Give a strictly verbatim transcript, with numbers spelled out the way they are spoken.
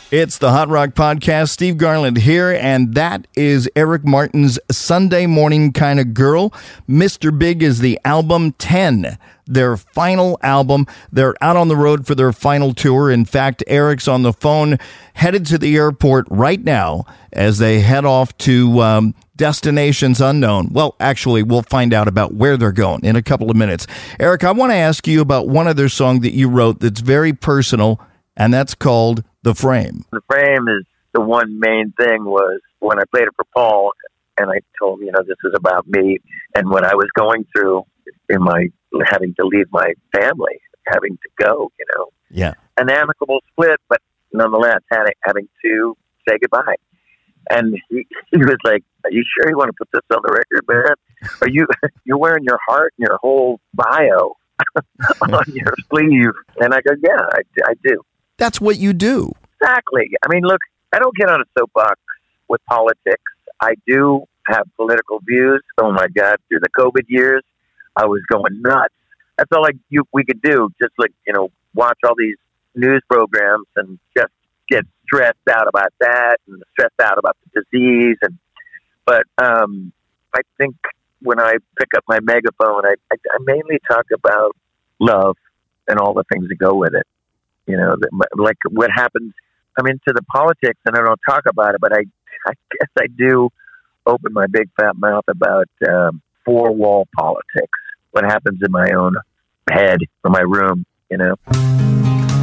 It's the Hot Rock Podcast. Steve Garland here, and that is Eric Martin's Sunday Morning Kind of Girl. Mister Big is the album ten, their final album. They're out on the road for their final tour. In fact, Eric's on the phone, headed to the airport right now as they head off to um, destinations unknown. Well, actually, we'll find out about where they're going in a couple of minutes. Eric, I want to ask you about one other song that you wrote that's very personal, and that's called The Frame. The Frame is the one main thing was when I played it for Paul and I told him, you know, this is about me and what I was going through in my having to leave my family, having to go, you know. Yeah. An amicable split, but nonetheless having, having to say goodbye. And he, he was like, are you sure you want to put this on the record, man? Are you, you're wearing your heart and your whole bio on your sleeve? And I go, yeah, I, I do. That's what you do. Exactly. I mean, look, I don't get on a soapbox with politics. I do have political views. Oh, my God. Through the COVID years, I was going nuts. That's all I, you, we could do. Just like, you know, watch all these news programs and just get stressed out about that and stressed out about the disease. And But um, I think when I pick up my megaphone, I, I, I mainly talk about love and all the things that go with it. You know, like what happens, I'm into the politics and I don't talk about it, but I, I guess I do open my big fat mouth about um, four wall politics, what happens in my own head or my room, you know.